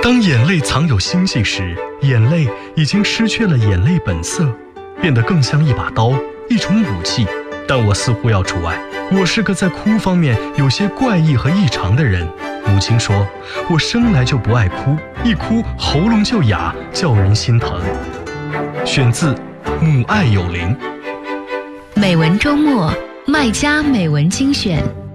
当眼泪藏有星星时，眼泪已经失去了眼泪本色，变得更像一把刀，一种武器。但我似乎要除外，我是个在哭方面有些怪异和异常的人。母亲说，我生来就不爱哭，一哭喉咙就哑，叫人心疼。选自《母爱有灵》。 美文周末，麦家美文精选。